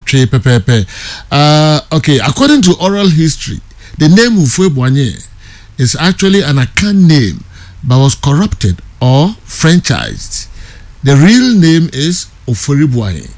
Pepe. Okay, according to oral history, the name Ufwebwanye is actually an Akan name but was corrupted or franchised. The real name is Oforibwanye.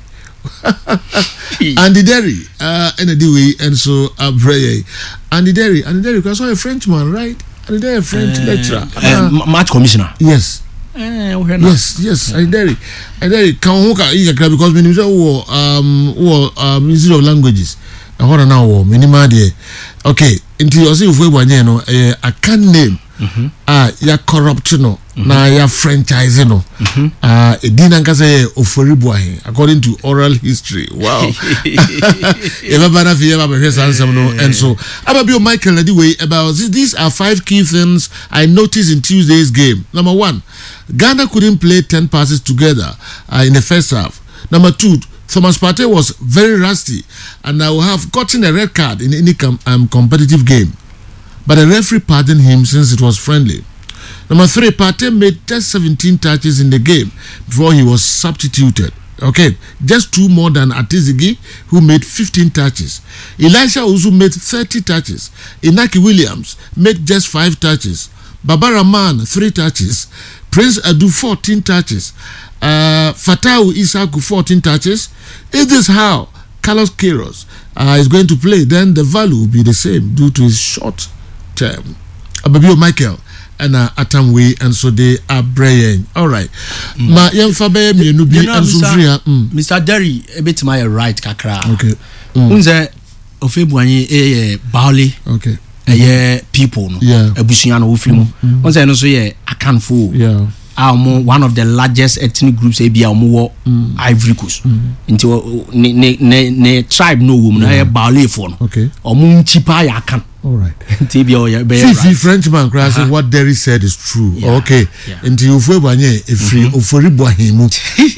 Andy Derry, and so Abreye. Andy Derry, because I'm a Frenchman, right? Andy Derry, a French lecturer. Match commissioner. Yes. Yes. Andy Derry. Because Ministry of Languages. What now? Minimum. Okay. Until you see if we want a can name. Ya corruption na ya franchise no edina nka say Oforibwanye according to oral history. Wow. Everybody feel about his answer no. And so Ababio Michael anyway about these are 5 key things I noticed in Tuesday's game. Number 1, Ghana couldn't play 10 passes together in the first half. Number 2, Thomas Partey was very rusty and I will have gotten a red card in any competitive game. But the referee pardoned him since it was friendly. Number 3, Partey made just 17 touches in the game before he was substituted. Okay, just 2 more than Atizigi, who made 15 touches. Elisha Uzu made 30 touches. Inaki Williams made just 5 touches. Baba Rahman 3 touches. Prince Adu 14 touches. Fatawu Isaku 14 touches. If this is how Carlos Queiroz is going to play, then the value will be the same due to his short term. Ababio Michael and Atamwe and so they are braying. All right. Ma yemfabe me no bi anso free. Mr. Derry a bit my right kakra. Okay. Unze Ofebwanye Baole. Okay. People no. Yeah. Abusuan no film. Unze no so ye Akanfo. Yeah. One of the largest ethnic groups Ivory Coast. Into ne tribe no woman na Baole for no. Okay. Omu chipa ya Akan. All right. Fifi Frenchman crashing what Derry said is true. Yeah. Okay. Until Ufwebwanye Oforibwanye mu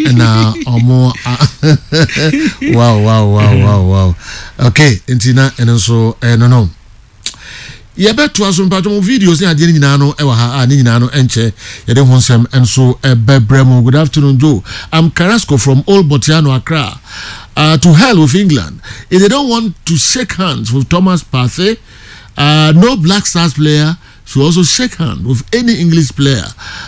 and wow. Okay. Intina and so no. Yebe aso mpacho videos ni ade nyina no e wa ha ni nyina no enche yede honsem enso bebremo. Good afternoon, Joe. I'm Carrasco from Old Botiano, Accra. To hell with England. If they don't want to shake hands with Thomas Partey, no Black Stars player should also shake hands with any English player.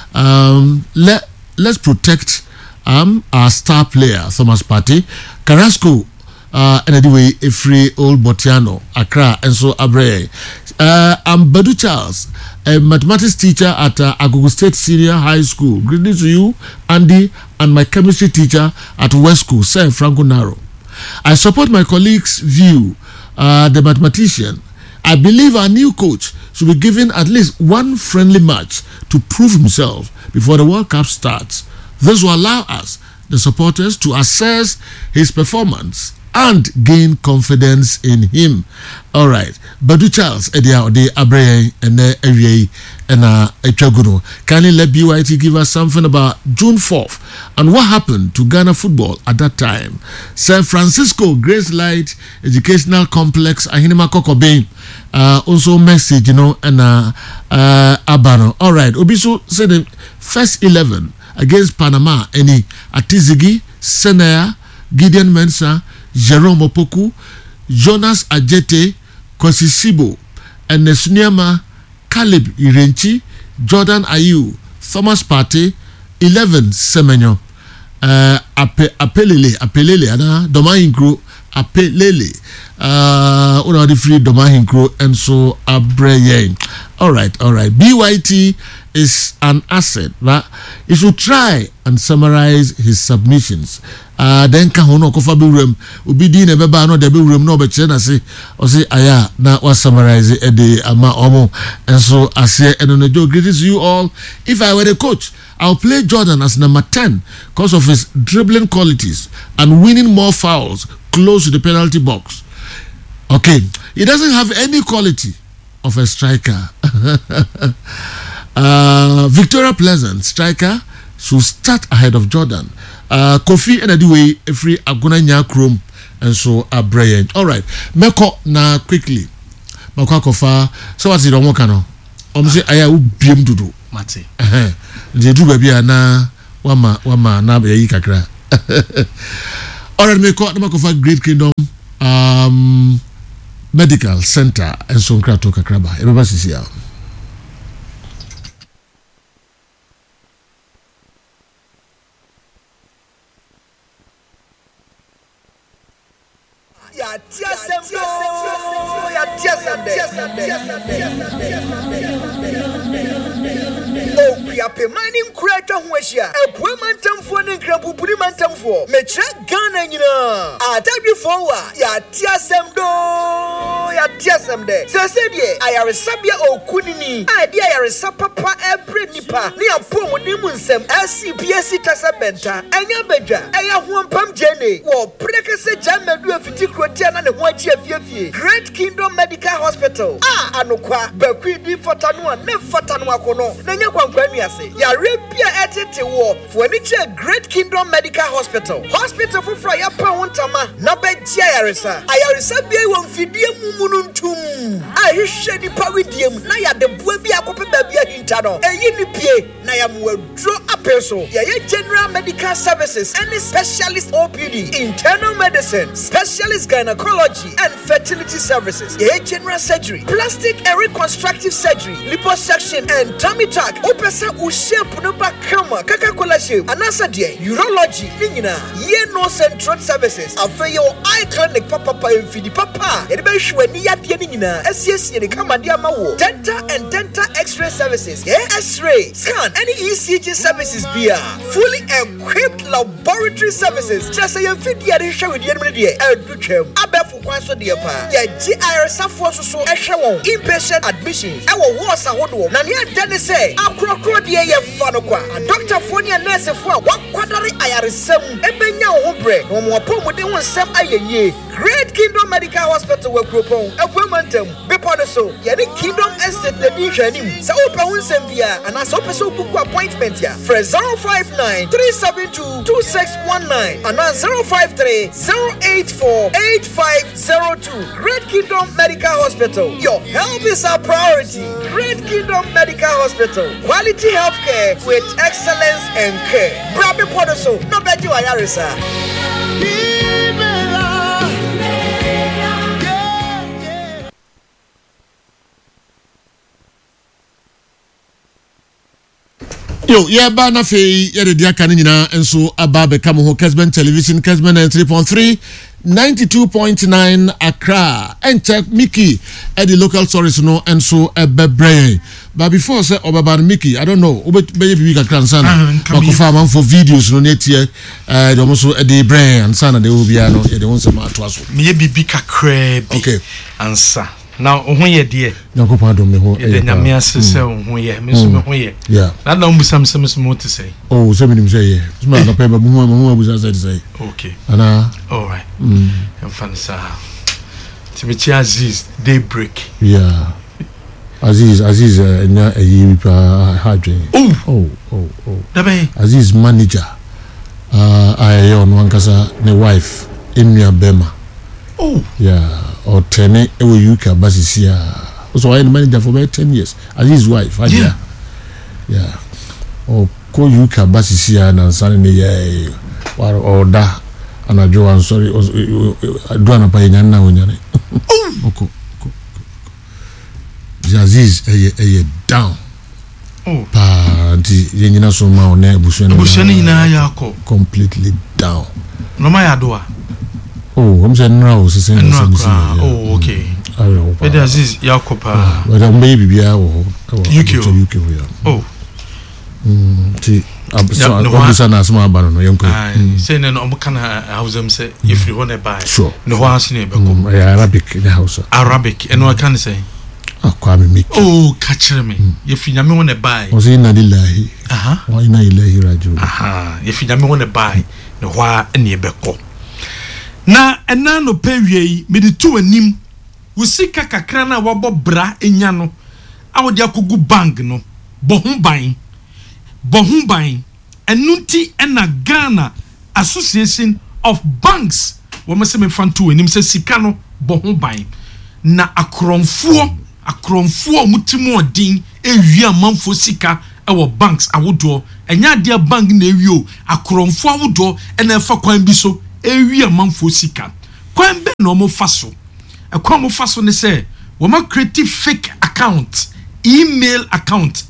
Let's protect our star player Thomas Partey. Carrasco anyway a free Old Botiano, Accra, and so Abreye. I'm Badu Charles, a mathematics teacher at Agogo State Senior High School. Greetings to you, Andy, and my chemistry teacher at West School, Sir Franco Naro. I support my colleague's view, the mathematician. I believe our new coach should be given at least 1 friendly match to prove himself before the World Cup starts. This will allow us, the supporters, to assess his performance and gain confidence in him. All right. Badu Charles, Edia Ode Abreye and Ewie and Echaguno. Kindly let BYT give us something about June 4th and what happened to Ghana football at that time. San Francisco Grace Light Educational Complex, Ahinema Kokobe. Also message, and Abano. All right. Obiso said the first 11 against Panama, any Atizigi, Senaya, Gideon Mensah, Jerome Opoku, Jonas Ajete, Kosisibo, and Nesuniama, Caleb Irenchi, Jordan Ayew, Thomas Partey, 11 Semenyo, Apelele, Domahinkro, Apelele, one the free Domahinkro, and so Abreye. All right. BYT is an asset, but he should try and summarize his submissions. Then kahono kofa be room ubi di ne beba no de be room no be che na say o say aya na wa summarize e de ama omo. And so I say Joe, greetings to you all. If I were the coach, I'll play Jordan as number 10 because of his dribbling qualities and winning more fouls close to the penalty box. Okay, he doesn't have any quality of a striker. Victoria Pleasant, striker, should start ahead of Jordan. Kofi anyway free agona nya krom and so Abreye. All right, meko na quickly mako kofa so what is the one kano say aya u biem dudu mate je du ba bia na wama na be yi kakra. All right, meko na mako fa Great Kingdom Medical Center and so Krato Kakraba. Everybody see ya. Yape mining creator hueshia equipmentam for ne krabu purimantam for metre Ghana nyina adabi forwa ya tiasem do ya tiasem de sesede ayare sabia okunini ade ayare sapapa ebre nipa ne apom ne munsem SCPS tasabenta enya bedwa eya hompam jene wo prekese jamadu afiti krotia na ne ho achi afiafie Great Kingdom Medical Hospital anokwa bakwidi fatanu ne fatanu akono nenya kwankwa Yare Pia etete wo for any Great Kingdom Medical Hospital. Hospital for Frya Pawuntama na betia yaresa. Ayaresa bia won fidie mumununtum. Ayi hwedi pawidiem na ya de bua bia kope ba bia hinta no. Eyi ni pie na ya mwadro apeso. Ye General Medical Services and Specialist OPD, Internal Medicine, Specialist Gynecology and Fertility Services. Ye General Surgery, Plastic and Reconstructive Surgery, Liposuction and Tummy tuck. Opesa shape no back kama Coca-Cola shape anasa de urology ningina ye no central services afeyo eye clinic papa mfidi papa e be hwe ni yade ningina asiesie ne kama de amawo dental and dental x-ray services x-ray scan any ECG services bia fully equipped laboratory services just say mfidi ya de hwe de no de edutwam abefu kwan so de pa ya GIR safo so ehwe won inpatient admissions e wo wars ahodo na ne ade say akrokro de ye fano kwa doctor fonia nurse fo a wakwadare ayaresam ebenya wo bre no mo pomu de wonsam ayeye Great Kingdom Medical Hospital we propon equipmentam bepon so ye the Kingdom Estate the dihanim sa open wonsam bia ana so person book appointment ya for 059 372 2619 and 053 084 8502 Great Kingdom Medical Hospital. Your health is our priority. Great Kingdom Medical Hospital, quality healthcare with excellence and care. Brabe Podoso, no bedu ayarisa. Yo, yeah, bana fe yere dia kan nyina enso ababe kam ho Kesben Television Kesben 93.3 92.9 Accra and check Mickey at the local source no enso ebebre. But before say obaban Mickey, I don't know, be big Accra sana bakofa man for videos no net here they also at the brain and sana they will be no they want some to us. Me be kakra bi. Okay. Answer. Now, who ye dear? No, pardon me. Who? The Namia Sissel, who ye, Miss Moye. Yeah. That don't be some more to say. Oh, somebody say, smell the paper, was I say. Okay. Anna. All right. And Fansa. Timothy Aziz, daybreak. Yeah. Aziz, a year hydrate. Oh. Aziz manager. I own one casa, the wife, in your Bema. Oh. Yeah. Or 10 UK basis here. So I manager for about 10 years. As his wife, yeah. Or call UK basis here and Sunday, or da, and I do. I'm sorry. I don't know pay now. Okay. Aziz a down. Oh, party. You know, so my Bushani completely down. No, my adore. Oh, I'm saying now, oh, okay. But Aziz Yakopa. But I'm baby, UK. Oh, see, I'm small banana, young guy. Saying an Omkana house, say, if you want to buy, sure. No one's neighbor. Arabic in the house. Arabic, and what can I say? Oh, catch me. If you want to buy, was in Adilahi. Why not Raju? If you want to buy, no, why any beko. Na ena no pewie me de to anim wo sika kakra na wabo bra enya no awode akogu bank no bohun ban enunti ena Ghana Association of Banks wo me se me fan to anim se sika no bohun ban na akronfo mutimu odin ewi amanfo sika ewo banks awodo enya dia bank na ewi o akronfo awodo ena fa kwan bi so ewi amanfo sika kwan be no mo faso ekwa mo fa so ne say wo ma create fake account email account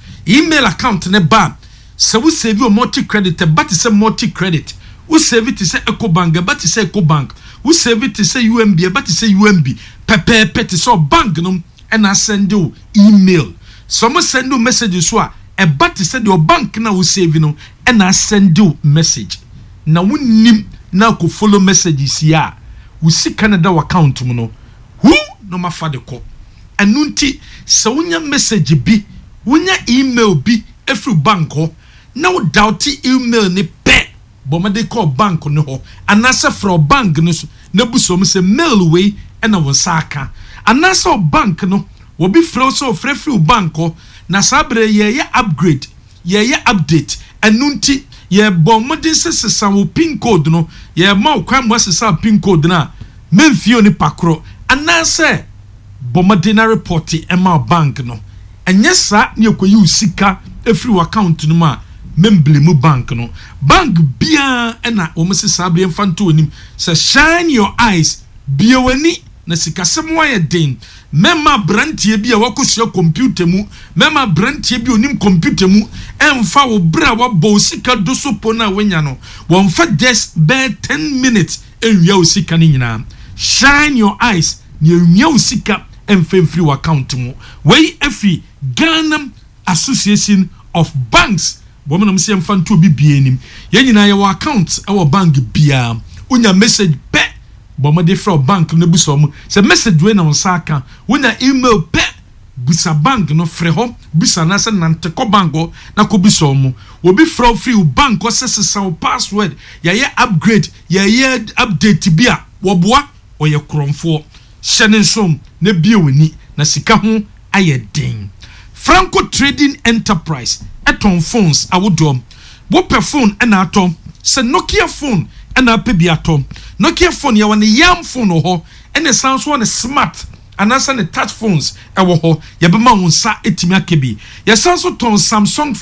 ne ba se wo save your multi credit but say multi credit wo save it say Ecobank but say Ecobank wo save it say UMB but say UMB pepe so bank no and I send you email some send you messages so e but say your bank na wo save no and I send you message na wo nim na ko follow messages ya wo si Canada account mu no who no ma fa de ko anunti se wonya message bi wonya email bi every bank ho na wo doubt email ni pe bo ma de call bank no ho anase from bank no so na busom se mail we na won saka anase bank no wo bi flow so free bank ho na sabre ye upgrade ye update anunti ye bon modern sesa wo pin code no ye ma kwan mo sesa pin code na memfio ni pakro anase bomodena report ema bank no enye sa ne ekoyi usika every account no ma memblemu bank no bank bia na wo mse sabre mfanto onim say shine your eyes bia wani na sikasem wa ye den mema brantie bia wakosua computer mu mema brantie bia onim computer mu emfa wo bra wa bo sika do sopo na wanya no won fa just be 10 minutes enwia usika ni nyina shine your eyes ni enwia usika emfemfri account mu wey every Ghana Association of Banks bomo nam se emfanto bibie nim ye nyina ye wa account e bank bia unya message pe bomo de from bank no buso se message we na onsaka unya email pe busa bank no frɛ hɔ busa na se nante ko banko na ko buso mu obi from free bank ko se password ye upgrade ye update bia wo boa oye kromfo hyene som na biewani na sika ho ayedin Franco Trading Enterprise eton phones awodom wo per phone na atom se Nokia phone na pebi atom Nokia phone ya wane yam phone ho ene sounds one smart anasa ne touch phones ewo ho ye be ma wonsa etimi akebi ye sounds ton Samsung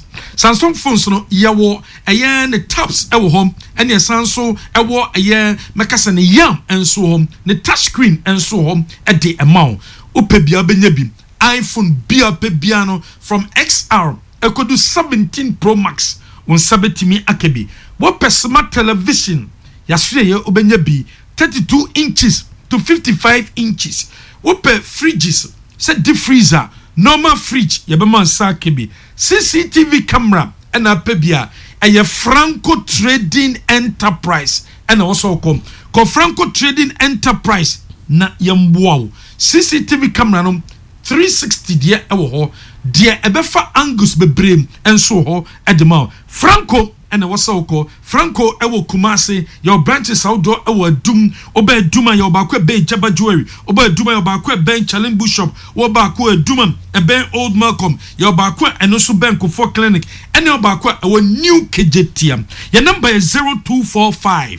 phones no ye wo eye ne tabs ewo ho ene sounds ewo eye mekasa ne yam enso ho ne touch screen enso ho e de amount opebi abenya bi iPhone bia no from XR ekodu 17 Pro Max won sabetimi akebi wo smart television yasure ye obenya bi 32 inches to 55 inches wo fridges set deep freezer normal fridge ye be man sa akebi CCTV camera and apebia eye Franco Trading Enterprise and also come Franco Trading Enterprise na yemboa CCTV camera no 360 dia ewo ho dia ebefa angus bebrem enso ho edema Franco ene wasoko Franco ewo Kumasi your branches outdoor ewo adum oba aduma your ba kwa be Jaba Jewelry oba aduma your ba kwa be Challenge Bushop wo ba kwa aduma ebe Old Malcolm your ba kwa eno so bank for clinic ene ba kwa ewo new KJTM your number is 0245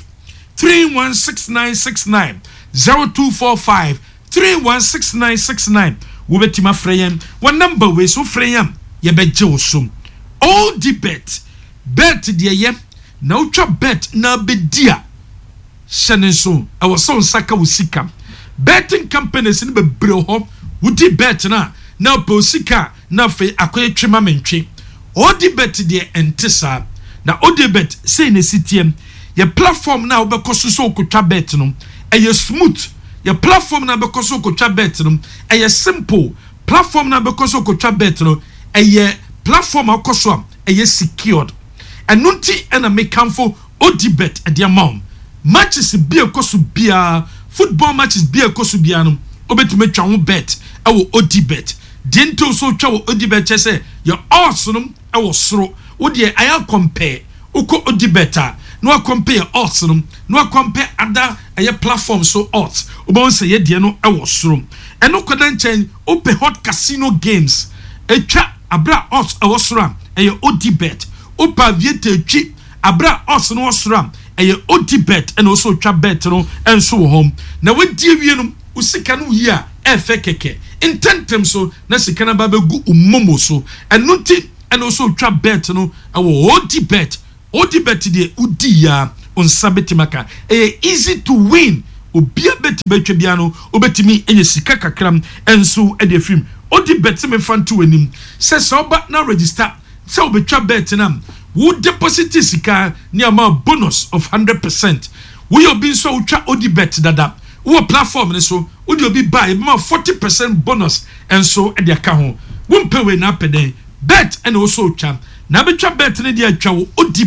316969 0245 316969 Wubetima Freyam, one number we so Freyam, Yabejo sum. All the bet dear yem, no trap bet na be dear. Shannon, our son Saka Usika. Betting companies in the Broho, would the bet na, now Posika, now fe acquire trimamentre. All the bet dear and Tessa. Now, all the bet, say in the CTM, your platform now because so could bet no, and you're smooth. Your platform na because so ko twa bet no e simple platform na because so ko twa bet no e platform akoso e secured enunti na make amfo odibet e dia mom matches bi akoso bia football matches bi akoso bia no obetumi twa ho bet e wo odibet dento so twa wo odibet che your odds no e wo soro wo de aya compare uko odibeta no compare odds no compare other platforms so odds ubon say ye de no ewo soro eno kodan chen open hot casino games etwa abra odds ewo soro odibet opa viete twi abra odds no soro odibet and also twa bet no enso home na we die wie no usika no yi a efe keke intentem so na sika na ba begu umomo so enunti and also twa bet no ewo odibet de udi ya on sabeti maka easy to win obia betibetwe bia no obetimi enye sika kakram enso e de film odi bet me fanto anim se oba na register se obetwa bet na wo deposit sika ni ama bonus of 100%. We obi so utwa odi bet dada wo platform ne so odi obi buy ma 40% bonus enso e de aka ho wo mpewe na peden bet and also utwa na betwa bet ne de atwa wo odi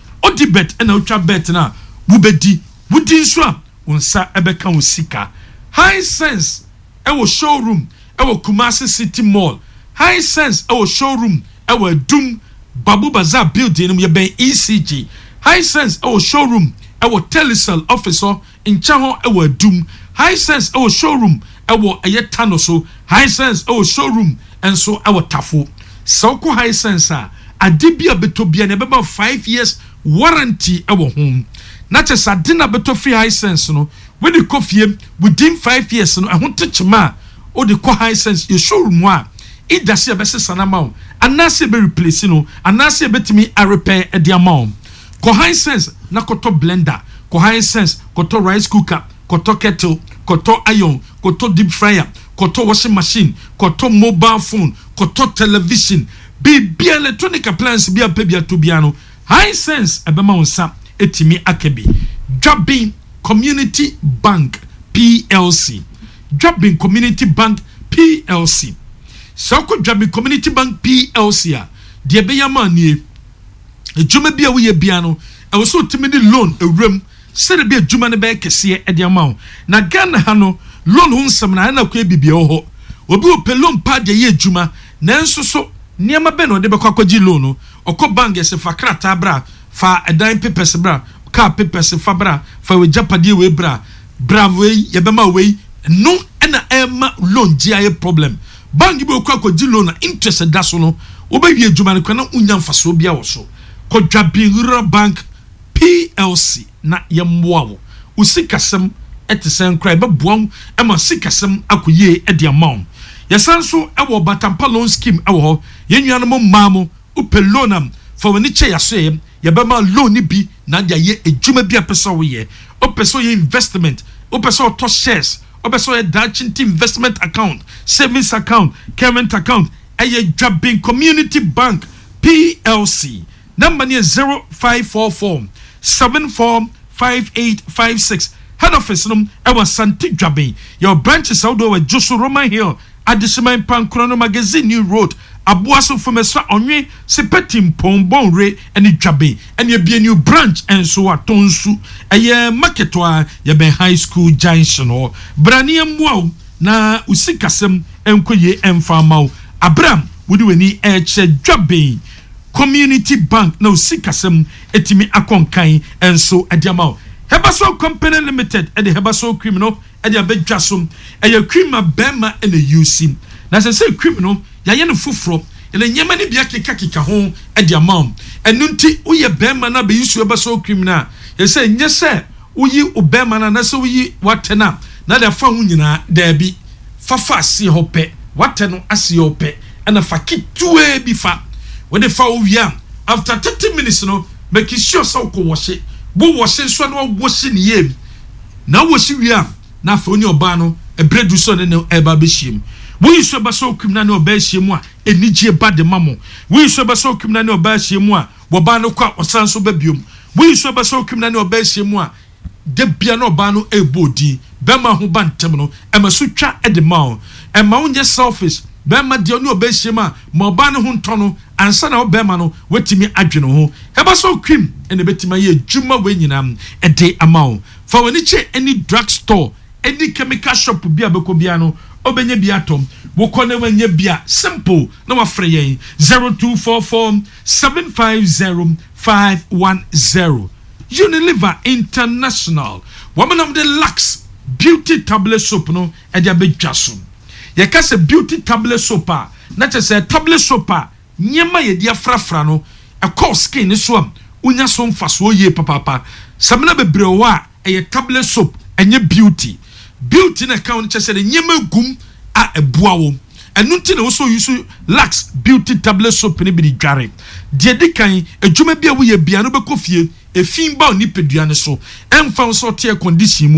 bet and utwa bet na wo bedi wudi nso a unsa ebeka wo sika high sense e wo showroom e wo Kumasi City Mall high sense e wo showroom e wo Dum Babu Bazaar building no ye ben ECG high sense e wo showroom e wo Telecel officer in Chaho e wo Dum high sense e wo showroom e wo Ayetano so high sense e wo showroom enso e wo Tafo so high sense a adibia betobia ne beba 5 years warranty e wo home na chesa dina beto free high sense no when you coffee within 5 years no ehun techema o de ko high sense your showroom a ida se be sesana ma anase be replace no anase betimi a repair e de amount ko high sense na koto blender ko high sense koto rice cooker koto kettle koto iron koto deep fryer koto washing machine koto mobile phone koto television be electronic appliance be apebia to biano high sense ebema onsa etimi akebi Jobbing Community Bank PLC Jobbing Community Bank PLC Soko Jobbing Community Bank PLC a de be yamanie ejuma bia wo ye bia no e wo so timidi loan ewrem sere bia ejuma ne be kese e de amawo na Ghana ha no loan hu nsem na kwa bibia ho obi o pe loan pa de ye ejuma nanso so niam be no de be kwakoji loan no okọ bank ese fa krata bra fa edan papers bra car papers fa bra fa we japade we bra bravo ye be ma we no na ema loan ji aye problem bank bi kwakoji loan na interest da so no obawie adwuma ne kwana unya mfaso bia wo so ko Jobbing Bank PLC na ye mmoawo usikasem etisen kra be boam e ma sikasem akoye e de amount yesanso e wo batampa loan scheme e wo ye nuanom maamo upe loanam for when che yaso ye be ma loan ni bi na dia ye adwuma bia pesa wo ye o pesa ye investment o pesa to shares o pesa ye dachinti investment account savings account current account a Jobbing Community Bank PLC number near 0544 745856 head office num ewa Santi Jobbing your branches out over Josu Roman Hill Adishima Pankrono Magazine New Road Abuaso Fumesa Onwe Sepetim Pombon Re and Jobbing and ye be a new branch and so atonsu a ye marketwa ye ben high school junction or Braniam wow na usikasem enkoye emfamau Abraham wudi weni eche Jobbing Community Bank na usikasem etimi akonkan enso adiamau Hebaso Company Limited e de Hebaso Criminal e de abedwasum e ye crima bema e na UC na se criminal ya ye no foforo ele nyema ne bia keka ho e de amam enunti uye bema na be yusu Hebaso Criminal ye se nye se uyi ubema na se uyi watena na da fa hu nyina da bi fafa si hope wateno asi hope and a fakitue bifa when they fall young after 30 minutes no make sure so ko wash bo wash so no wash ni yem na wash wia na fa oni oba no e bredu so ne eba be hiem we so ba so kumna ne oba hiem a enije ba de mamo we so ba so kumna ne oba hiem a wo ba no kwa osan so ba biom we so ba so kumna ne oba hiem a de bia no oba no ebodi be ma ho ba ntem no e ma so twa e de ma e ma unje selfish bema de onu obehima ma oba ne ho ntono ansa na obema no wetimi adwene ho Hebaso cream ene betima ye djuma we nyinam e de amawo fa woni che any drug store any chemical shop bia beko bia no obenya bia tom wo kone wanya bia simple na wafre yen 0244 750 Unilever International woman the Lux beauty tablet soap no e de abedwaso ye ka se beauty tablet soap na che se tablet soap nyema ye dia frafra no e call skin ni so unya so mfaso ye papa samna bebre wo a e tablet soap enye beauty na account che se nyema gum a ebua wo enunti na wo so use Lux beauty tablet soap ni bi di dware de dikan adwuma bia wo ye bia no be kofie efin ba oni pedua ne so emfa so te condition mu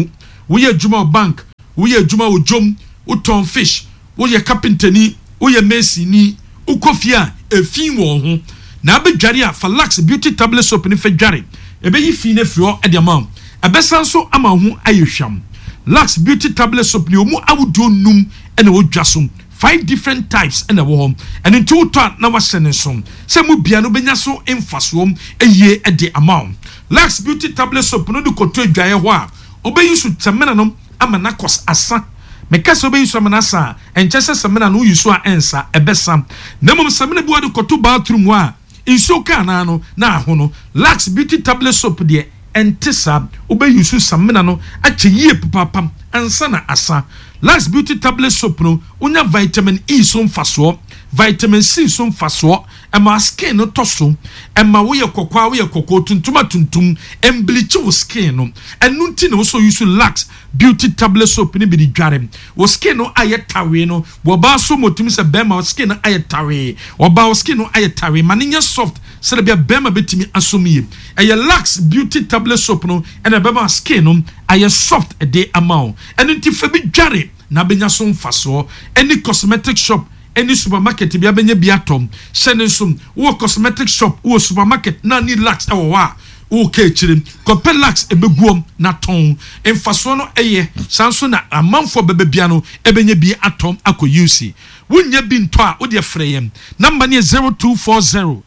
woyɛ adwuma wɔ bank woyɛ adwuma wɔ dwom wotɔn fish woyɛ carpenter ni woyɛ mason ni wokɔ fie a efi wɔ ho na abɛdware a fa Lux beauty tablet soap ne fa dware ɛbɛyi fi ne firi hɔ ɛde ama ɛbɛsan so ama ho ayɛ hwam Lux beauty tablet soap ne ɔmu awodo num ɛna wodwa so 5 different types ɛna wɔ hɔ ɛne nti wotɔ na wahyɛ ne so sɛ mu bia no bɛnya so mfasoɔ ɛyie ɛde ama Lux beauty tablet soap no de kɔtɔ adwaeɛ hɔ a ɔbɛyi so tamena no ama na kɔs asa meka sɛ ɔbɛyi so ama na asa ɛnkyɛ sɛ samena no woyi so a ɛnsa ɛbɛsa na mmom samena bi wɔde kɔtɔ bathroom hɔ a nsuo ka na no na aho no Lux beauty tablet soap deɛ ɛnte saa wobɛyi so samena no akyɛ yie papapam ansa na asa Lux beauty tablet soap no unya vitamin E so mfasoɔ vitamin C so mfasoɔ ɛma skin no tɔso ɛma woyɛ kɔkɔɔ tuntum embleach wo skin no ɛnu nti na wo use Lux beauty tablet soap ne bi di dware wo skin no ayɛ tawe no wo ba so motum sɛ bɛma wo skin no ayɛ tawe wo ba wo skin no ayɛ tawe ma ne nyɛ soft sɛ bia bɛma betimi asomie ɛyɛ Lux beauty tablet soap no ɛna bɛma skin no ayɛ soft ɛde ama wo ɛnu nti fa bi dware na benya so mfasoɔ any cosmetic shop any supermarket bi abenya bi atom hyɛne so wo cosmetic shop wo supermarket na ni Lux ɛwɔ hɔ a wo ka ekyire kɔpɛ Lux ebeguom na ton mfasoɔ no ɛyɛ sanso na amanfo bɛbɛbia no ɛbenya bi atom akɔ use wonya bi ntɔ a wo de frɛ yɛm number ne 0240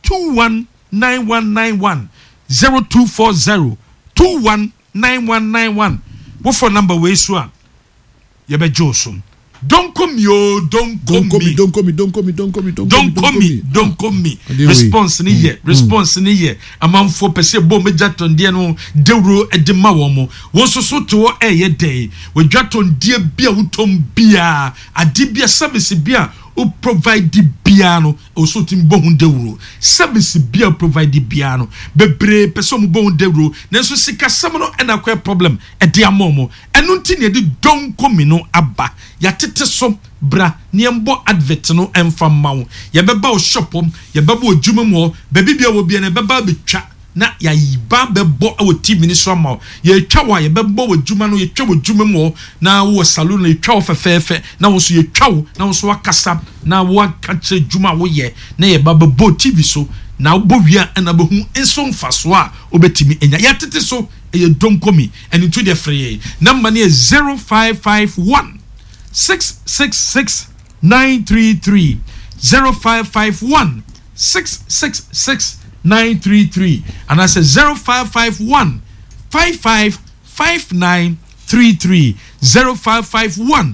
219191 0240 219191 wo for number we so a yɛbɛgye so don't call me response ni ye amanfo pese bo mejaton die no dewro edema wo mo wo soso to eye dey we dwaton die bia wutom bia ade bia service bia o provide bia no o so tim bo hu dewro service bia provide bia no bebre pese mo bo hu dewro nenso sika sam no na kwa problem e de amomo enu nti ne de don komi no aba ya tete so bra niembo advert no emfa mawo ye beba o shop ye beba o dwuma mo ba bibia wo bia na beba betwa na ya yiba bebo o TV ni so mawo ye twa wa ye bebo o dwuma no ye twa o dwuma mo na wo salon ye twa o fefefe na wo so ye twa wo na wo so wakasa na wo akache dwuma wo ye na ye beba bo TV so na wo wia na be hu enso mfaso a obetimi enya ya tete so ye don komi and into the free number ne 0551 666 933 0551 666 933 and I say 0551 555933 0551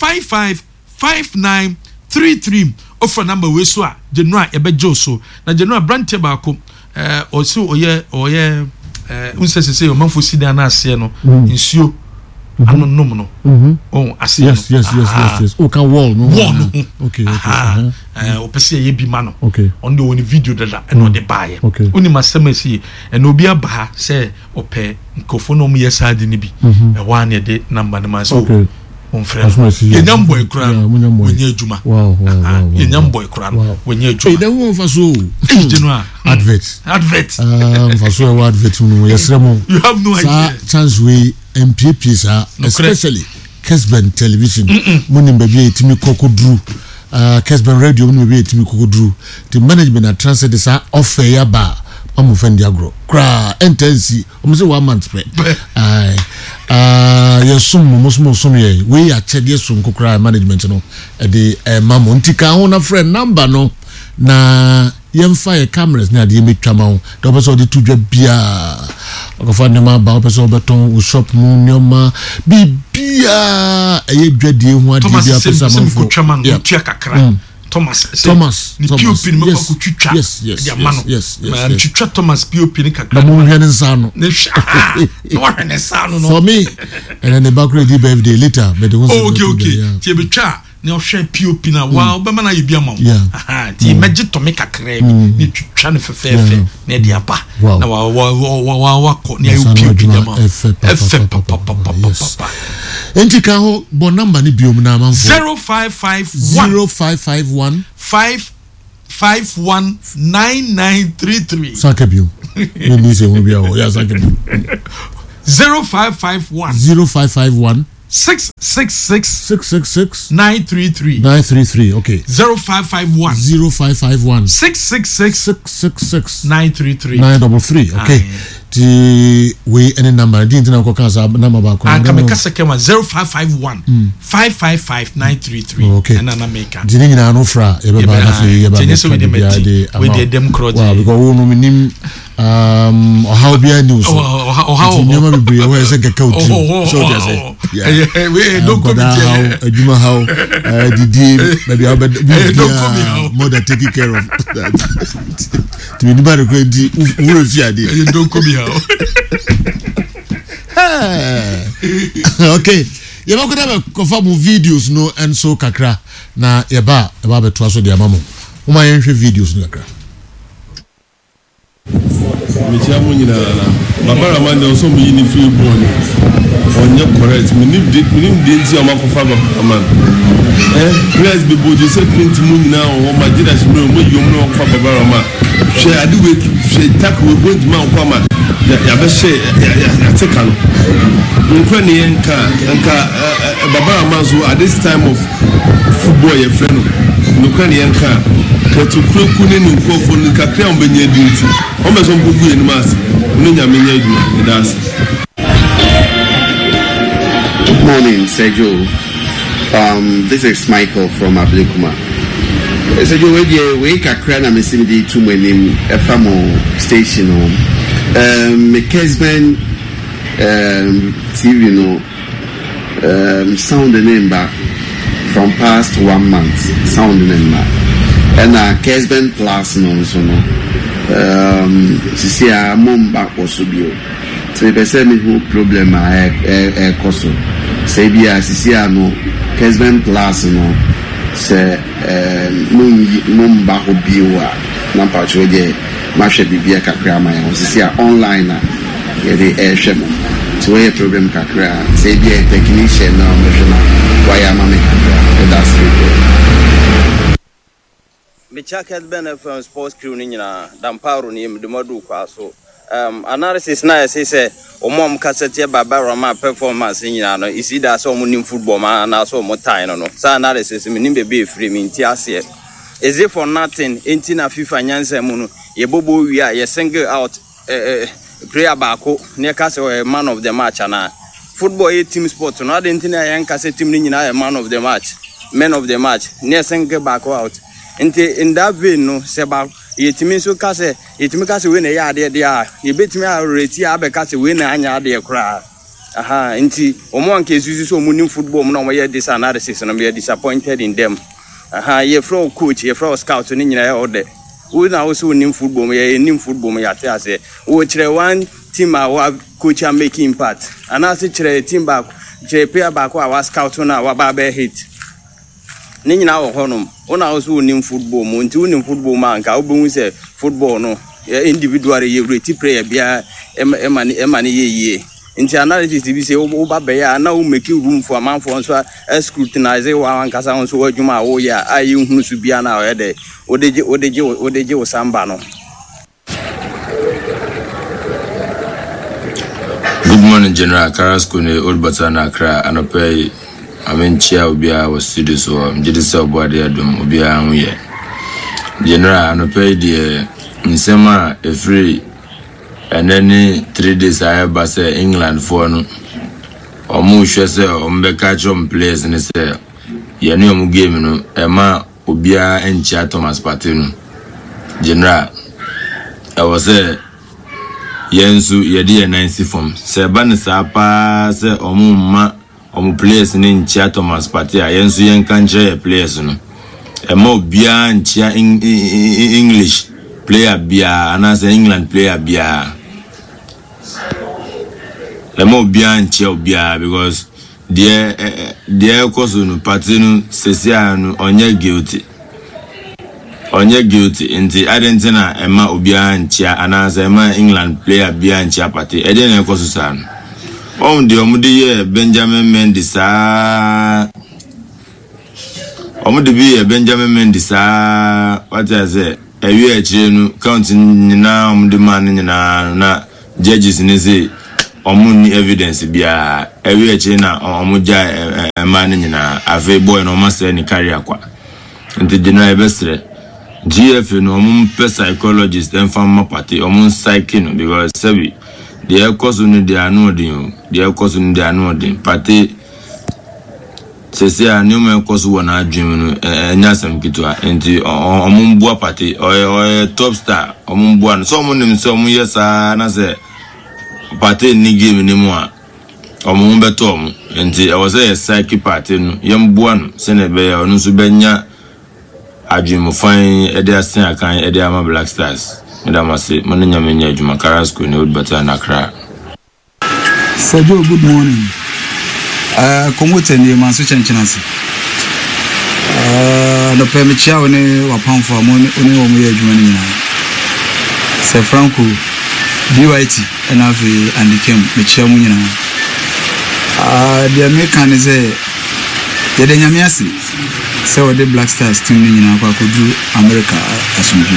555933 offer number we so a January ebejo so na January brand ba ko osi oye unsese o manfo sida na ase no nsuo ano nom no oh ase yes o kan wall no okay o pese ye bi ma no okay on the one video dada and on the buy oni masemasi and obi aba say ope nkofo no mu yesade ni bi e wa na de number na ma so on friend yenyam boy kura wenye adwuma wow yenyam boy kura wenye adwuma e den won fa so January advert fa so advert no yesremo you have no idea chance we MPPs are especially Kesben television munim baby etimi kokodru Kesben radio munim baby etimi kokodru the management are transferred this offer ya ba amu fendi agro kra intensi omo say 1 month pe yesum musum ye we achede sum kokra management no de mamo ntika ho na friend number no na yemfa ye cameras na de metwama ho do be so de tudwa bia okofa ne ma ba person beton shop mu nyoma bibia eye dwadie ho ade bia pesa manfo tua kakra Thomas ni POP ni mako kutwitwa ya mano kutwitwa Thomas POP ni kakra mo hwene nsa no no hwene nsa no for me and then the background the birthday later but okay tie betwa ne ohwe POP na wa obema na yebia ma ti meje to me kakra ni twitwa ne fefefe na de aba na wa ko ne ayo POP na ma entika ho bon number ni biom na manfo 0551 5519933 sakabio ni se ho bia ho ya sakabio 0551 0551 666 933 okay 0551 666 933 okay the way any number didn't know ko kansa number ba ko and come kasa kema 0551 555 933 okay and na make di nyina no fra e be ba na fi e ba with the dem crowd wow because we no minim how be news how nyama bibre we say keka uti so just say yeah we don't come here aduma how didi maybe how mother taking care of that to be nobody go di we fear dey you don't come here okay you ba ko da confirm videos no and so kakra na e ba beto aso dia mamo o ma yenhwe videos no kakra Michia Munina, Baba Ramanda also be in the free born. On your correct, minim didn't see a mark of man. Please be bold, you said Pint Munina or Majida Shimon, you know, for Baba Rama. She I do it, she tackle with good man, Kwama. Yabeshe, Yatekan. Ukrainian car, Baba Ramazu at this time of football, your friend. Ukrainian car. To Krokuni in Kofon, Kakram Benya duty. Almost on Bubu and Mass, Nina Menya, it does. Good morning, Sergio. This is Michael from Ablekuma. Sergio, we Kakran and Messimidi to my name, a family station home. McKesman TV, sound the name back from past 1 month, sound the name back. And Kesben Plus no so no sisi a mom back also bio so be say me who problem koso say bia sisi a no Kesben Plus no say mom back bio a na pa cho je ma hwe bibia kakra ma ya sisi a online a ye dey hwe mo so we problem kakra say bia technician no me hwe na why am I kakra that's it. Me check has been from sports crew ni nyina damparo ni mdumadu kwa so analysis na say omom kasete Baba Rama performance nyina no isi da so omunim football ma na so omotan no sa analysis me nim be free me nti ase is it for nothing enti na FIFA nyansa mu no ye bobo wi a ye single out player baako ne ka say man of the match na football a team sport no ade na yan ka say team ni nyina man of the match men of the match ne single baako out in that vein no seba yetimi so ka se yetimi ka se we na ya ade a ye betimi a reti a be ka se we na anya ade kra aha nti omo anke susu so munim football mo na mo ye this analysis no be disappointed in them aha ye from coach ye from scout ni nyina ya ode we na also nim football mo ye nim football mo ya te ase we kire one team a coach are making impact and as kire team back kire player back wa scout na wa ba be hit ni nyina wo honom ona also nim football mo nti unim football man ka obehu se football no individual ye reti player bia emani ye nti analysis bi se wo ba be ya na wo make room for man for so scrutinize wa ankasa won so wadwuma wo ya ayi hunu su bia na o de odeje wo samba no. Good morning, General Carrasco, Old Batana Accra, and Opay. Chia Obia was studio so Jedisa Boadia Dum Obia Amuye. General Anope de Nsema a free and any 3 days I have say England for no or Musha say Ombekachum players and say Yanum game no Emma Obia and Chia Thomas Patino. General I was say Yensu Yadi and Nancy from Sebanisa pa say Omuma players in Chia Thomas Party, Yensu Yan country players no. A more bia and Chia English player bia, and as England player bia. A more bia and Chia bia because dear cousin Patino Cesiano on your guilty. On your guilty in the Argentina, Emma Obia and Chia, and as Emma England player bia and Chia Party, Eden Cosusan. On the Omudi Benjamin Mendes, Omudi Benjamin Mendes, what I say, a year counting now the man in na judges in his Omuni evidence bia every eche na omuja man nyina ave boy no master ni carry akwa nti general ebesre GF no omum psychologist and farmer party omun psyche no because sabi the cause no dey anodin the cause no dey anodin party sese a new man cause wona adwem no enya sam kitwa nti omum bua party o top star omum bua no so omum nim so omum yesa na se party ni game ni mo a omum beto omum nti I was a psyche party no yam bua no se ne be onu so benya adwem fine ede asen akan ede ama Black Stars madam say mo nya menya adwuma Carrasco ne Oldbata na Accra. Sergio, good morning. Komote ni manso chenchenase. No permitia one wapamfo amone oni wo ye adwuma ni nyina. Se Franco BYT and afi andikem mechia mu nyina. The American is a yede nyame ase. Se wo de Black Stars team ni nyina kwa kodu America asumbu.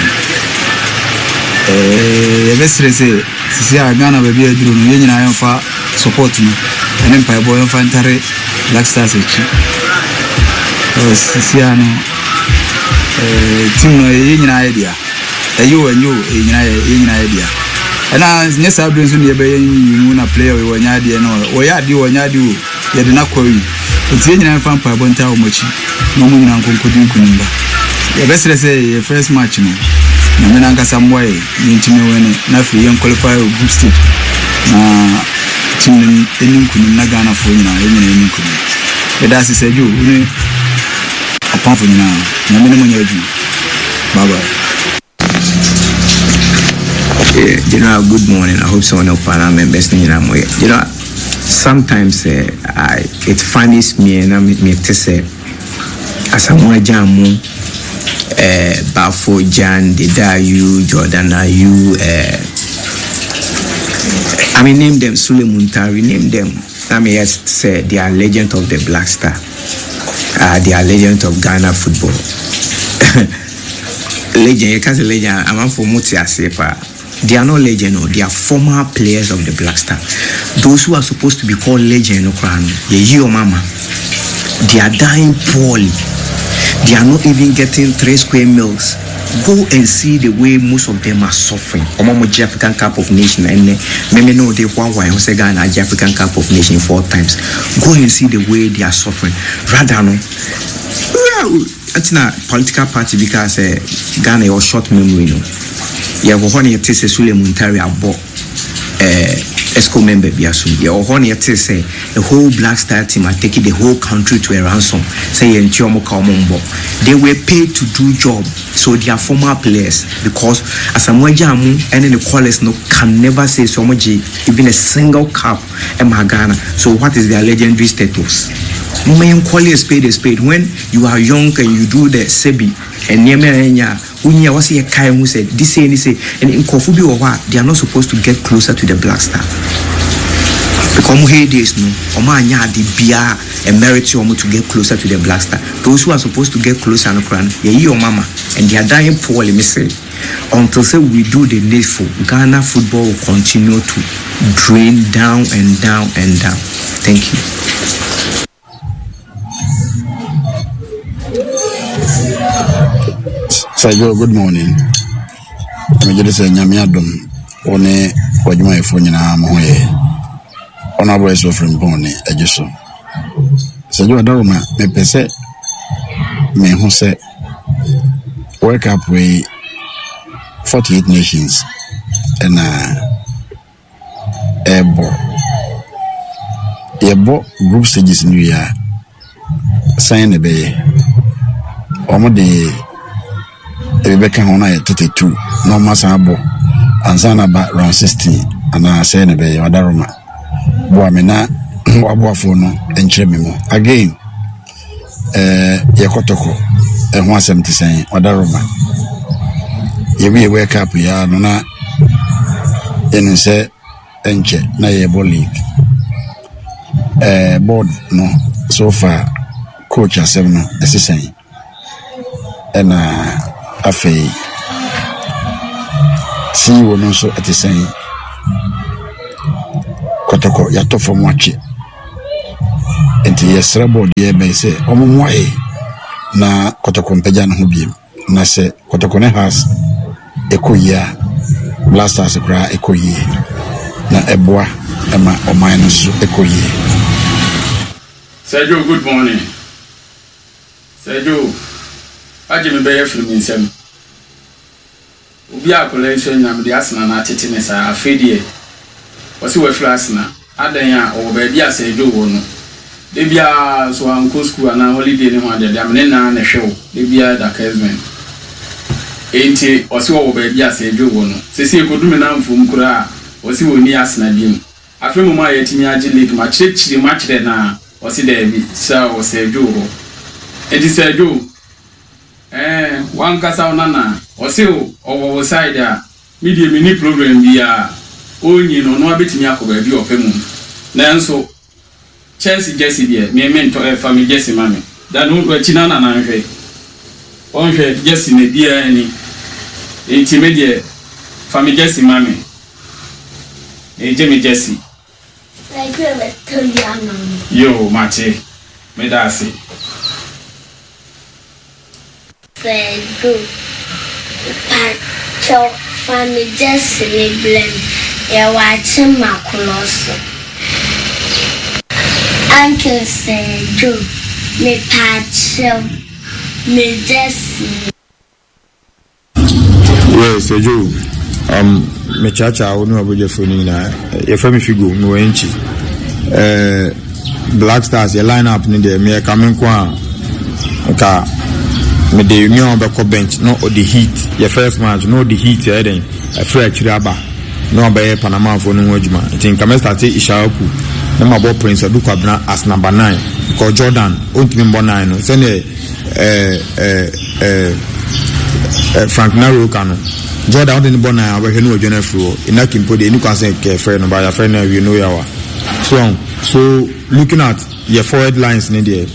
Yebesre se sisi Ghana ba bi aduru no ye nyina yemfa support no. And Empire Boy of Fantare Black Stars echi. Sisiano team no nyina idea. You and you nyina idea. And as nyesa abdun so ne be yin na player we wanya idea no. We ya di wanya di o. Ye de na kwari. Nti nyina fa Empire Boy nta o machi. No mu nyina nkonkodin kunimba. Ye besere say first match no. Na me na nkasa mboy ni ntime wene na fi yen qualify group stage. Na team any kunu na Ghana for nyina any kunu e da se ju ni apart for nyina na me no nyaju bye bye. General, good morning. I hope someone of Parliament members sometimes it funnies me and I me to say as I'm jamu Bafo Jan Dedayu Jordan Ayu I mean, name them Sule Muntari, name them. I mean, yes, say they are legend of the Black Star. They are legend of Ghana football. Legend, you can't say legend. I'm for Mutia Sepa. They are not legend, no. They are former players of the Black Star. Those who are supposed to be called legend, no crown. Your mama. They are dying poorly. They are not even getting 3 square meals. Go and see the way most of them are suffering. Omo African Cup of Nations and maybe know they why say Ghana African Cup of Nations 4 times. Go and see the way they are suffering. Rather no, it's not political party because Ghana or short memory no. Yeah, we want to say Sule Muntari abo ESCO member biasu. Yeah, we want to say the whole Black Star team are taking the whole country to a ransom. Say they were paid to do job. So they are former players because as I'm Jamu and the callers no can never say so much even a single cap in Ghana. So what is their legendary status? When call a spade when you are young and you do the sebi and Unya was a guy who said this and in Kofubi or what they are not supposed to get closer to the Black Star. Because days no Omanya the bia and merit you to get closer to the Black Star. Those who are supposed to get closer to Crown, your mama, and they are dying poorly, me say. Until say we do the needful, Ghana football will continue to drain down and down and down. Thank you. Sergio, good morning. I'm just saying, Yamiadum, one what you might phone in our way. On our way, so from Bonnie, I just saw. Sergio Adoma, me pese, me who say, World Cup way 48 nations and airborne group stages in New Year. Sign the bay. Omode Rebecca Hona 32, no Masabo, and Zanaba round 16, and I say the bay or Daruma. Boamina, Wabuafono, and Chemimo. Again, Yakotoko, and 170 saying, or Daruma. You will wake up, ya Nona, and say, Enche, Nayabo League. Board, no, so far, coach has 7, as he saying. And afei see you no so at the same kotoko ya to from wache enti yesra board ye be say omumwae na kotoko mpagya no ho biem na se kotoko ne has ekoyia blasters kra ekoyie na eboa ema oman no so ekoyie. Sergio, good morning. Sergio, aje me be from insem. Obi akole so nyam de asena na tete ne sa afedie. Wasi we flasna adan a o ba bia Sergio wo no. De bia so anko school na holiday ne ho ade de amne na na hwew. De bia da Kesben. Enti wasi wo ba bia Sergio wo no. Sesi ekodume na mfum kura wasi wo ni asena biem. Afemu ma yetimi age league ma chiri match na wasi de bi sa o Sergio ho. Enti Sergio one kasa nana wasi o side a media mini program bia onyi no no abetimi akoba bi opemu nanso Chelsea Jesse bia me mento family Jesse mame da no achina na nhwe onhwe Jesse ne bia ni enti media family Jesse mame Jimmy Jesse like we tell you yo mate me da se Pedro Pacho family Jesse me blend ya watching makuloso Uncle Sergio me Pacho me Jesse yes Sergio me chacha onu aboje foni na ye fa me figo me wenchi Black Stars ye line up ni de me coming kwa ka me the union be bench no the heat your first match no the heat then free actually aba no be Panama for no adwuma think come start Ishaku na my boy Prince Aduku Abna as number 9 because Jordan ontimi number 9 no say Frank Naro kanu Jordan on the number 9 we no adwuna fro ina kimpo de ni kwa say ke friend no ba your friend we know yawa so looking at your forward lines in there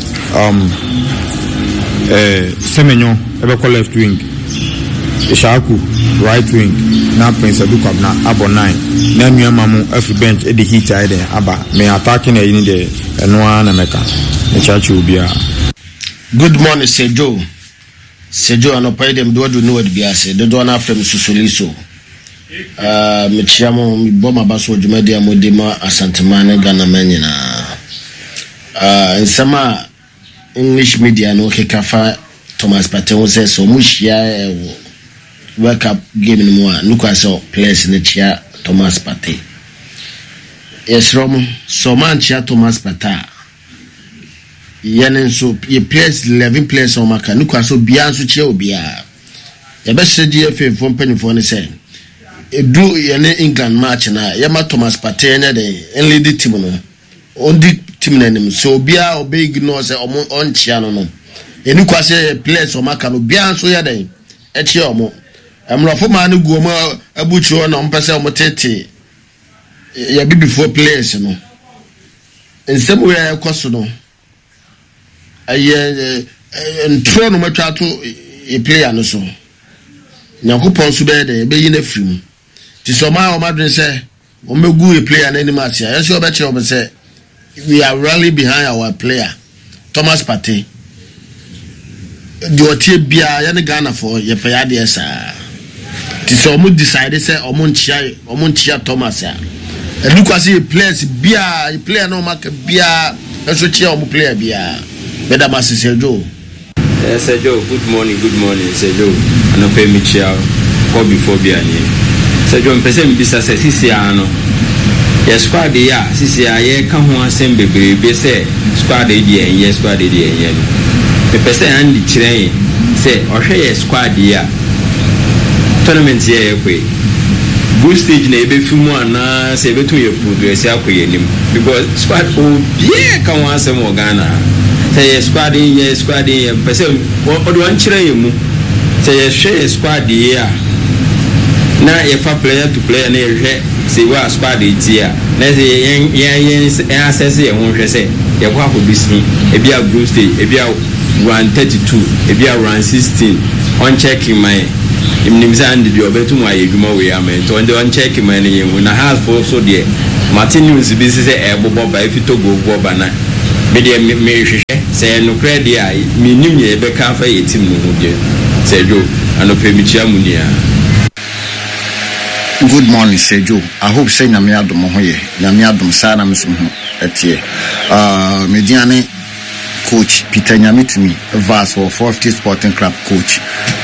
Semenyo ebe left wing Ishaku right wing na Prince Aduku Abna abo 9 na nuama mu every bench e the heat ide aba me attacking e ni de eno na meka e chachi obia. Good morning Sergio anopai dem do no wad biase do na from Susoliso me chiamo mi boma baso djumadi amodima asantemane Ghana manyina nsama English media no kekafa Thomas Partey won say so mushia World Cup game ni mo nuka so players ne chia Thomas Partey esrom so man chia Thomas Partey yenen so ye players 11 players on maka nuka so bia so chia obia ya be shedi FA for penifo ne say edu yene England match na yama Thomas Partey ne de lead team no on the team nanim so bia obey ignore say on chia no enu kwase players o maka no bia so ya den e chia omo emrofo ma ne guo ma abuchu na mpese o tete ya bi before players no nsem we ya kwaso no aye ntro no matwa to e player no so nyakopon so be de be yi na firim ti so ma o madwen say o megu e player na ni match ya so be che o be say we are really behind our player Thomas Partey the otie bia ya ne Ghana for ye paya de esa ti so mo decide say o mo nchia Thomas ya e look as players bia e player no mark bia e so chia o mo player bia beda masse Sergio Sergio good morning Sergio ano pay me chia ko before bia ni Sergio mpese mbisa se sisi ano ya squad ya sisi ya ye ka ho asem bebrebe se squad dey ye squad dey ye me pese andi kire se ohwe ye squad ya tournament ye kwe good stage na ebe fimu ana se betu ye progress akoye nim because squad o bie ka ho asem o Ghana se ye squad ye pese o do an kire ye mu se ye hwe squad ya na ye fa player to player na ye se wa squad etia na se yen access ye ho hwe se ye kwa ko bisi e bia group stage e bia 132 e bia 116 on checking my imnimza and the obetu mu ayedwuma we amen to on checking my ne na half for so there Martin news bi say bobo ba if to go bobo na me dey me hwehwe say no credit ai me nim ye be ka fa ye team no dey Sergio anope mi chia munia. Good morning, Sergio. I hope say na me adom ho ye. Na me adom sa na me so ho etie. Mediane coach Peter Nyamitimi Vars for 450 Sporting Club coach.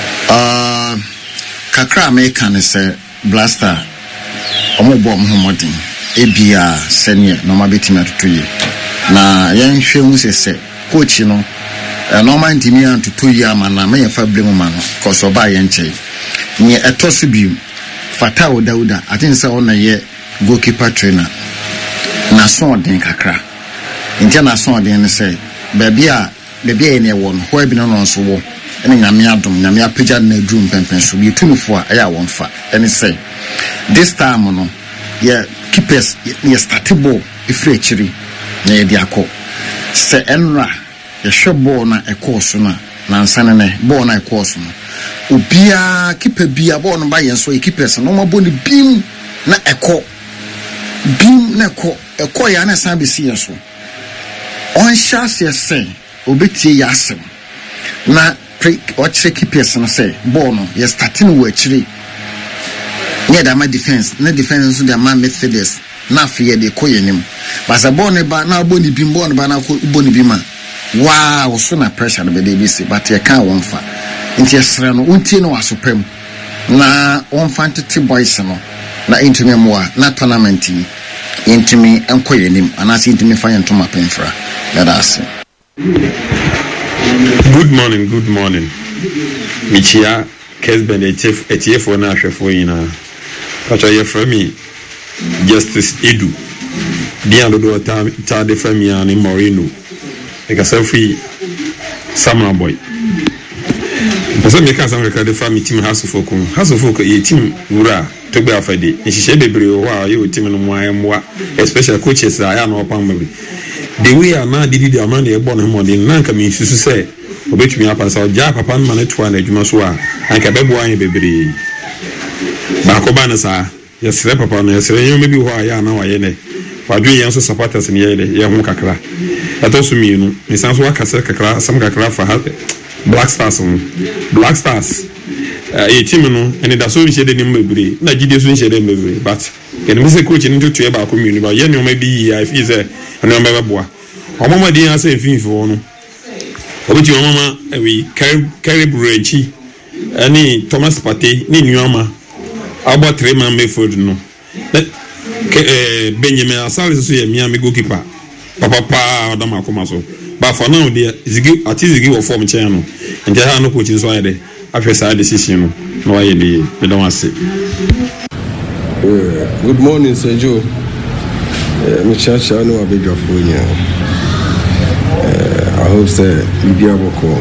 Kakra me kan say Blaster omo bo mo modern ebia senior no ma betimi atotoye. Na yen hwe hu se coach no normal ntimi antotoye amana me fa blemu ma no cause oba yen chei. Nye etoso bi Fatao Dauda, I think so on a year goalkeeper trainer. Na so den kakra. Intia na so den say, baby any one, who be no so wo. Ene nyame adom, nyame apagya na drum pempen so be tunufo a ya won fa. Ene say, this time no, yeah keepers ye startable ifre chiri na ye diako. Se enra ye hwebo na ekoso na ansane ne ball na ekoso no. Ubia keeper bia ball no ba yen so keepers no ma boni bim na eko ya na san be see so on chance ye say obetie ya asem na watch keepers no say ball no ye starting wo akiri near the defense na defense so the man Mercedes na fear de koyenim but the ball ne ba na boni bim ball no ba na boni bima wow so na pressure no be dey be say but ye can won fa inti esra no unti no asopem na on fantity boys no na intimi moa na tournament intimi enkoyenim anase intimi fa yentoma penfra that's it. Good morning Michia Kesben etf na hwefo yina pacha ye from me Justice Edu bien do ta de family ani Moreno e ka selfie Samuel boy. Person make us America the family team House of Folk a team wura to be afade e hihye bebre o wa ye team no moa especially coaches I am upon me the way I na did the man e born him on the nanka me susu say obetumi apasa ja papa no na to na adwuma so a anka bebo an bebre ba ko ba na sa yesre papa no yesre yo mebi ho a ya na wa ye ne wadwe yen so supporters ne ye ho kakra atoso mienu misanso wakasa kakra sam kakra fa Black Stars a team no and that's so shade dem bebre na gide so shade dem bebre but can me say coach into to e ba community ba ye no ma bi I feel say no ma beboa omama din asa finfo no obi omama we carry branchi ani Thomas Partey ni nuama abo 3 man Mayfield no Benjamin Asali so ye mi goalkeeper papa Adam akoma so but for now there zigi wo form channel and there are no coaching so there after side decision no why they don't want to. Good morning Sergio. Me chacha no abejo for I hope say you be able to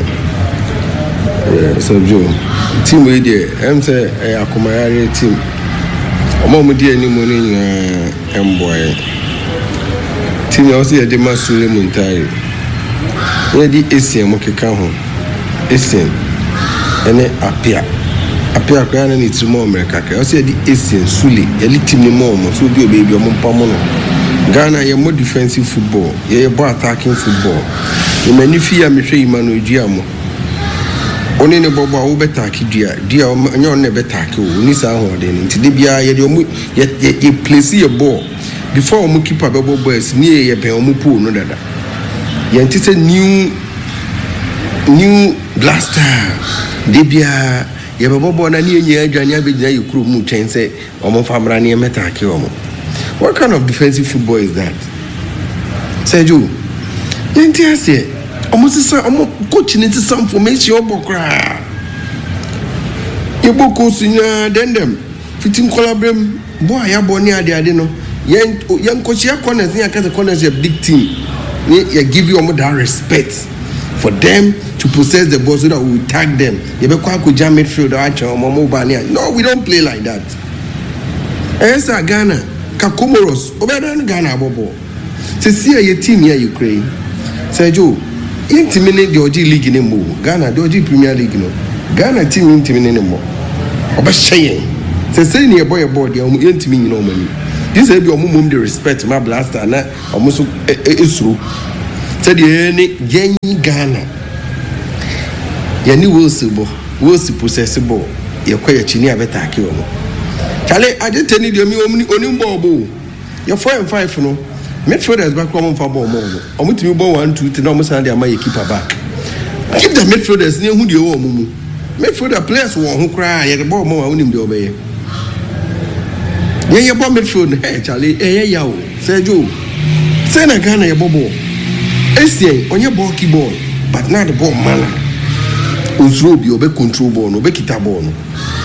Sergio team we there am say akomayare team omo mu die ni mo ni emboy team also dey masule muntai di Asian mo keka ho Asian ene apia kwa na ni trimo America ka o se di Asian sule eli team ni mo so bi obebi o mo pamo no Ghana ye mo defensive football ye bo attacking football e mani fi ya mehwe imano ejiamo oni ne bobo wo betaki dia onye on ne betaki o ni sa ho de nti de bia ye de o ye place ye ball before o mo keeper be boys ni ye ben o mo pool no dada yenti se new Blaster debia ye bobo na ni enye adwane abegina yekuru mu chense omo famra ne metake omo. What kind of defensive football is that? Sergio yenti ase omo sisa omo coach ni sisa information obokra ye boko sunya dendem fitim collaborate boy ya boni ade no yen coach ya corners ni akase corners a big team. They give you that respect for them to possess the ball so that we will tag them. No, we don't play like that. Esa Ghana, Kakomoros, Obedan Ghana Bobo. To see a team here Ukraine. Sergio, intimidate the OG League in the move. Ghana, the OG Premier League no. Ghana team intimidate no more. Oba Shayen. Say near boy they intimidate no money. this will be a the respect my blaster na almost isru said the Ghana yani will possessible your quiet chini abetaki omo Charlie I didn't tell you me only bobo your 4 and 5 no midfielders back home for ball more omuti ball 1 2 3 almost and my keeper back keep the midfielders near who the omo midfielder players who cry the ball more on him the obey yeah your midfield hey Charlie yaw say Joe say na Ghana your bobo STA on your ball keyboard but not the ball man Usro bi obe control ball no be kita ball no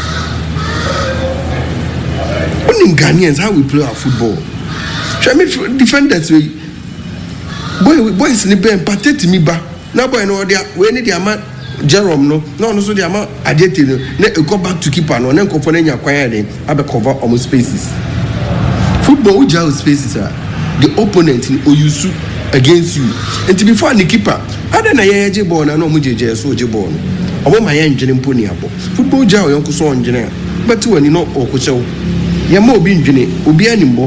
only Ghanaians how we play our football try me defenders we boys ni ben pateti mi ba na boy no dia we ni dia ma Jerome no so dia ma adeti no na go back to keeper no na nkofo na nya kwan ya den abe cover almost spaces football we jail spaces are the opponent in oyusu against you and before the keeper ada na yeje ball na no mu jeje so je ball omo ma ye ndwene mponi abo football jail yonko so ndwene but wani no okochew ye ma obi ndwene obi animbo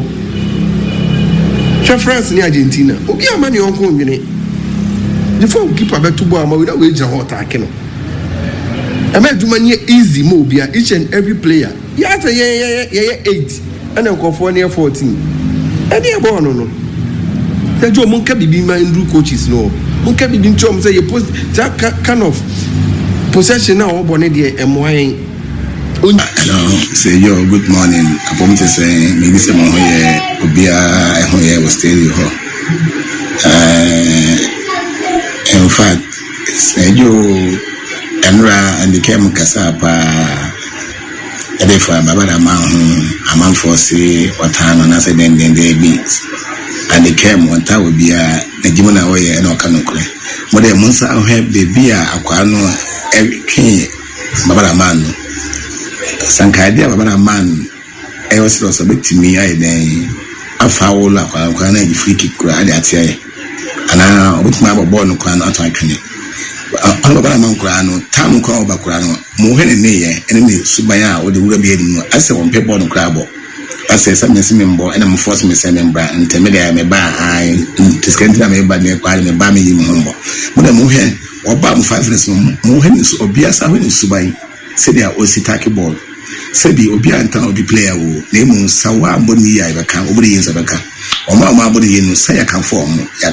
France ni Argentina obi amani yonko ndwene before keeper beto ball ma we da we jira hot attack no ama duma ni easy mo obi each and every player ya ta ye 8 and nkofo na 14 any e ball no the Joe Monka be my coaches no Monka be chom say you post that kind of possession now bonnet there and why hello say yo good morning upon to say maybe some here obia here was stay here in fact say yo Enra and the came kasapa edefa babara man for say what time and I said then they beat and they came one time will be a Jimona way and Okanokre. But the Munsa have the beer aquano every king Babara man. Sankadia Babara man. I was also a bit to me. I then a foul like a free kick at the and I with my born crown out I can. Babara man crano, Tam call Bacrano, Mohen and Nea, and Subaya or the Ruby. I said one paper on the crab. I say something member and I'm forcing me to member and tell me that I may buy I to scan to me by me by me by me humble. But I'm here or bam 5 minutes more hens or beers are winning Subai. Say they are also tacky ball. Say the Obia and town of the player who name Sawa Boni I can over the years of a car. Or my body in say I can form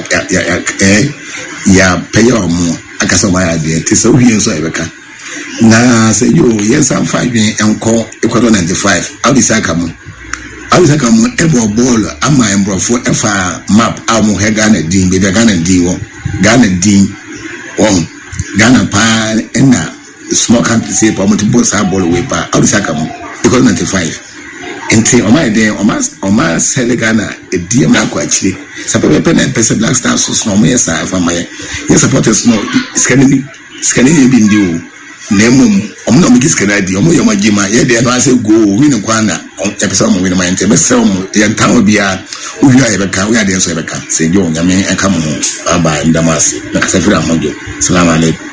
ya pay or more. I can so my idea. Tis so here so I can. Now say you yes I'm 5 and call Ecuador 95. How is I come? I was like a ever ball. I'm my for map. I'm Ghana Dean, baby Ghana Dean, Ghana Pan, and small country say, multiple ball away. I was like a 95. Until on my day, on my Ghana, a dear Marco actually. Suppose pen and person black stars so small. Yes, I from my yes, supporters no scanning been due. Name not make this canadi, Omo Yamajima, yet they are say go win a quana on episode with my interest. The town will be a we are ever can, we are the answer ever can. Say, John, I mean, I come home by Damas, Nakasafra Mojo. Salam alaikum.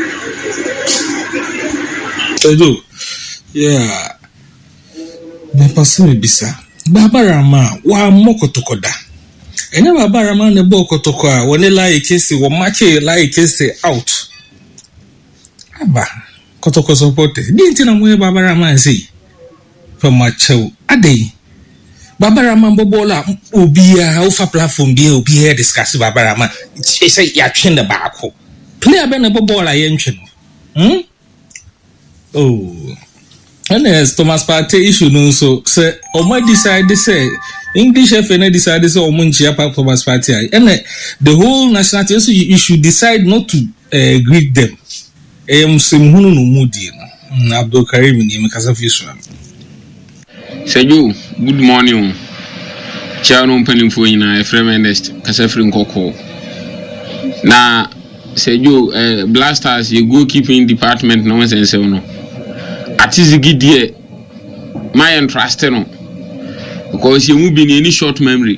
Yeah, Bapasimi Bisa, Babarama, wa Mokotokoda. And never Baraman the Bokotoka, when they lie a case, or match lie a case out. Aba kotoko support dinti na mwe Babara man say from macho ade Babara man bobola obia ofa platform bi obia discuss Babara man say ya twende baako player be na bobola ye ntwe no oh and as Thomas Partey issue no so say omo decide say English FNA decide say omo nchia pa Thomas Partey and the whole national team so you should decide not to greet them. Simhunu no mudi no Abdul Karim ni mekasa fiswa Seju good morning Chia no mpanimfo nyina Efrem Ernest Kasafri Nkoko na Seju Blasters your goalkeeping department no sense no atizigi die my interest no because you move in any short memory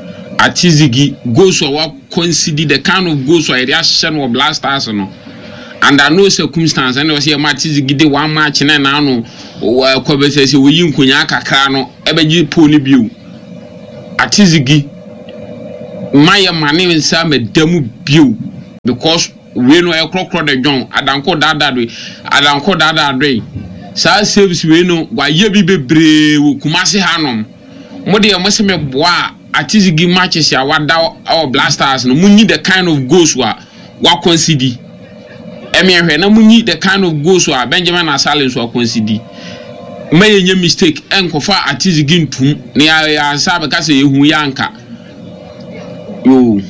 atizigi goals wa consider the kind of goals where they are shen or Blasters no under no circumstance and was here matches gide one match na no kwabese we yi nkonya kakra no ebeji poli biu atizigi my money in some demu biu because we no ekrokro de John adanko dada way sa service we no wa ye bi bebre wo kumase hanom mo de mo se me boa atizigi matches ya wada our Blasters no munyi the kind of goals wa concede ehwe na munyi the kind of goals wa Benjamin Asale so concede may nye mistake enkofa atizigi ntum ne ya sabe ka se yehu yanka yo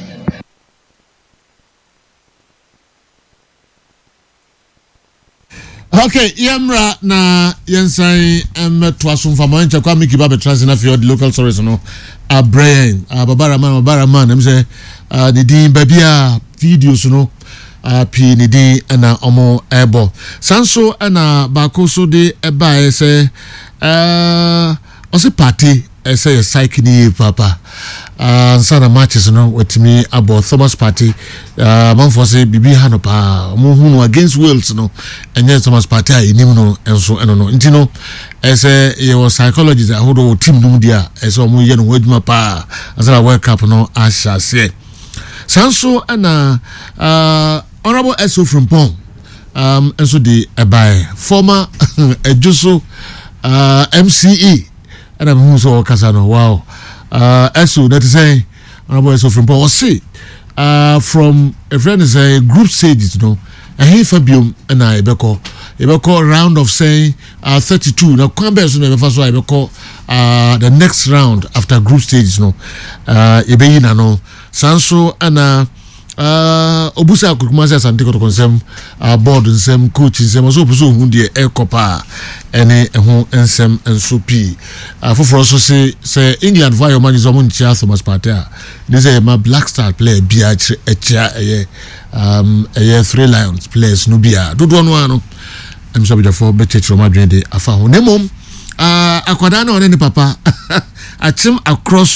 Okay, Yamra na yensan twasun fama nche kwa miki babe transina field local stories no Brian babaraman em say the din babia videos no pi ni din na omo ebo sanso na bakoso de eba say osi party say psyche ni papa sana matches no wetimi about Thomas Party man for say bibi hanopa mo hunu against Wales no enye Thomas Party a enim no enso eno no nti no say your psychologist ahodo team no dia say omo ye no wadwuma pa asara World Cup no ashase sanso na honorable SO from Pong enso the by former ejuso MCE and I'm who so kasano wow SO that is saying honorable SO from Paul say from a friend is a group stages you know and he Fabium and I beko round of saying 32 now kwambe so na first I beko the next round after group stages you know ebeyina no sanso and obusa akukumase asante ko konsem board nsem coach nsem so obuso hu de ekopa ene ho nsem enso pi foforo so say England for your man is omo nchia Thomas Partey this is my Black Star player bia echia three Lions players no bia dodo no ano em so be for betchro madwende afa ho nemom akwada na one ne papa achim across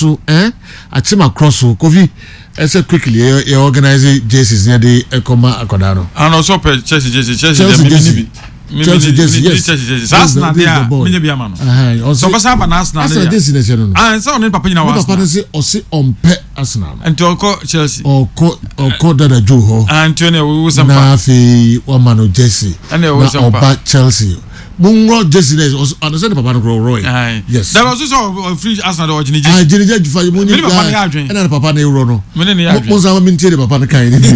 Kofi ese quickly you organize jerseys near the Ekoma Akodano. And also Chelsea jersey. Chelsea jersey. Yes. That's not there. Mini be amano. So what's happen Arsenal? And so on papa nyina was. Papa say o se on pe Arsenal. And to call Chelsea. Or call that Joho. And to we was na fi one man jersey. And there was some Chelsea. Mungo jersey is understand papa no Roy. Yes. There was also free Arsenal original jersey. Ah jersey for you and papa na euro no. Mo za mi ntie papa na kan ni bio.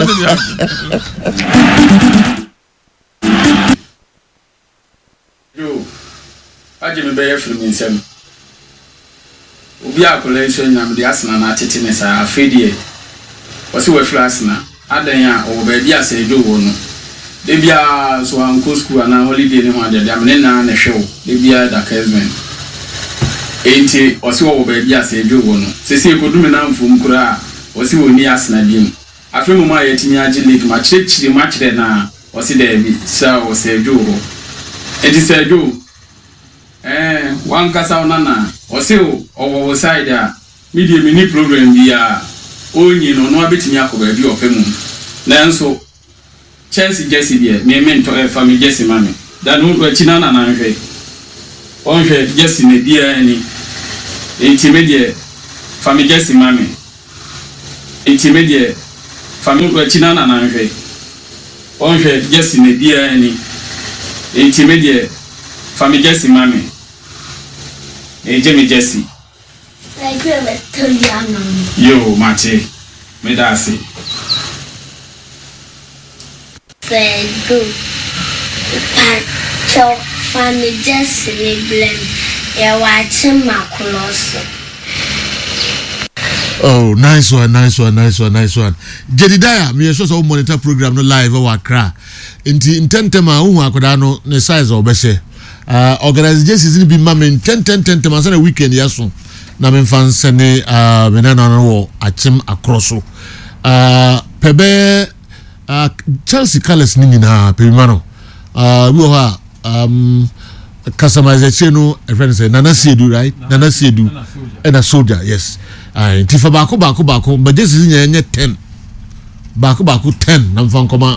Yo. Aje me be film nsem. Obi akola so nyam de Arsenal na tete ne sa afedie. Wose we free Arsenal. Adan ya o ba bia se do wo no. De bia so anko school na holiday ne ho ade de amene na na hwe wo. De bia da Kesben. Enti wose wo ba bia se do wo no. Sese ekodume na mfum kura wose wo ni Arsenal biem. Afemu ma yetimi age league ma chechiri ma kire na wose de bi sa wo se do wo. Enti se do one kasa onana wose wo side a media mini program bia onyi no no abetimi akoba bi opemu nanso Chelsea jersey bia me mento family jersey mame da no china na nhwe onhwe jersey ne bia ni intermediate family jersey mame intermediate family china na nhwe onhwe jersey ne bia ni intermediate family jersey mame Jimmy Jesse. Like we were told yo, Mate. Me da say. Very good. Pacho family Jesse ni blend. Ya watching Makuloso. Oh, nice one. Jedediah, me show so monitor program no live our Accra. Inti intentema hu akoda no ne size obese. Organize jerseys be mamen 10 months a weekend yaso na me fan sene menana no achim across pebe Chelsea colors ni nyina pebimano we ha customize no a friend say Nana Siedu right Nana Siedu and a soldier yes tifa bako but jerseys nye 10 bako 10 na mfan koma